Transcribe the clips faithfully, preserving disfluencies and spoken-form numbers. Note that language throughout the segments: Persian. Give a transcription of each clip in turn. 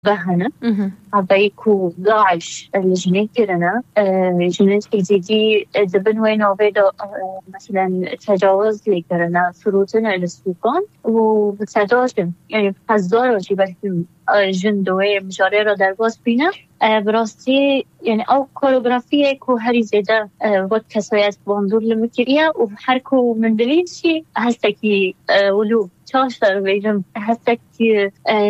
بهنا عبايكو داعش الجنين كرنا جنين جديدي دبن وين وبيدا مثلا تجاوز لي كرنا فروتنا للسوقان وبتداشم يعني هزار وشي بلكم جندوه مجاري را درباز بينا براستی یعنی او کوریوگرافی کو هری زیده وقت کسایت باندور لمکریه و هر کو من دلیشی هسته کی ولو چاشتر ویجم هسته کی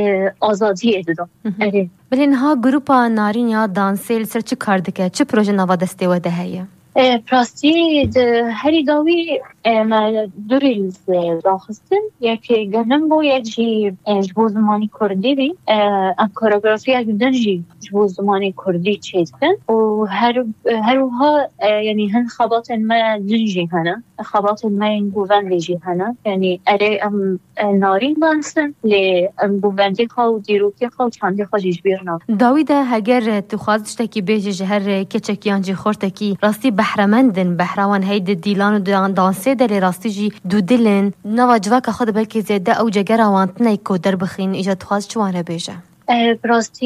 آزادی ادو. بله اینها گروپا نارین یا دانسیل سر چه کار دکه چه پروژه نوا دسته و دهیه؟ براستی هری داوی ما دوریل داخستن یکی گرنم بو یکی جبو زمانی کردی بی ام کوریوگرافی اگدن جی جبو زمانی کردی چیزن و هر هروها یعنی هن خبات ما دنجی هنا خبات ما این بوون جی هنا یعنی اره ام نارین بانسن لی ام بووندی خو دیروتی خو چندی خو جیبیرنا. داوی ده هگر تو خواستش کی بیش جهر کچکیان جی خورت کی راستی بحرمندن بحروان هید دیلان و دانسه دلی راستی جی دو دلن نواجوه که خود بلکه زیده او جگر وانتنه کو در بخین ایجاد خواست چوانه بیشه براستی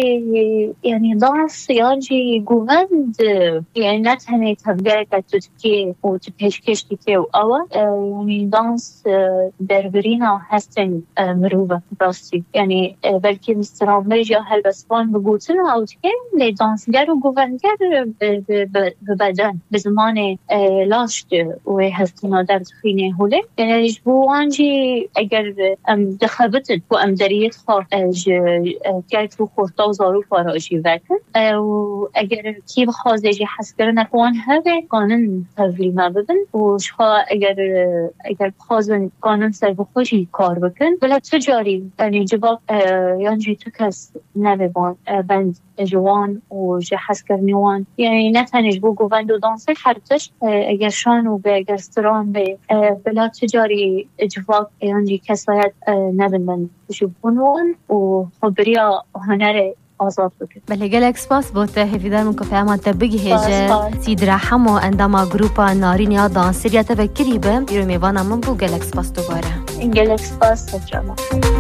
یعنی دانس یانجی گووند یعنی نه تنها تبدیل کردی که و تپیشکش که او آوا یعنی دانس دربرینا هستن مروبه براستی یعنی بلکه مسترام میجا هر بسپان بگوتن او که لی دانسگر و گووندگر به بدن به زمان لاشت و هستن در خینه هوله یعنی جبو آنجی اگر دخبتت و امدریت خواه که تو خورتا و زارو فراجی وکن و اگر کی بخوازه جی حس کرن نکوان هره قانون تفریل مببن و شخوا اگر اگر بخوازن قانون سر بخوشی کار بکن بلا تجاری یعنی جبا یعنی تو کس نبیبان بند جوان و جی حس کرنیوان یعنی نتنج بو گووند و دانسه هرتش اگر شان و به اگر ستران به بلا تجاری جواب یعنی کسایت نبندن شو بنوان و خبریا هنر آزاد بکن. بله گلک سپاس بوده هفیدار من کفه امان تبگی هجه سید رحم و انداما گروپا نارین یا دانسیر یا تبکری به بیرو میوانا من بو گلک سپاس دوباره. این گلک سپاس تجربه.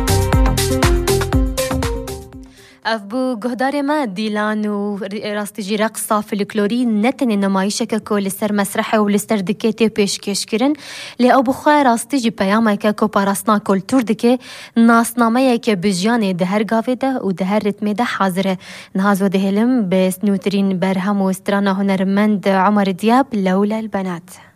اف بو گهدار ما دیلان و راستجی رقصا فلکلوری نتنی نمایشه که که لسر مسرح و لسر دکیتی پیش کش کرن لی او بخواه راستجی پیامه که که پاراسنا کلتور دکه ناسنامه که بجیانه ده هر گاوه ده و ده هر رتمه ده حاضره نهاز و دهلم به سنوترین برهم و استرانا هنرمند عمر دیاب لولا البنات.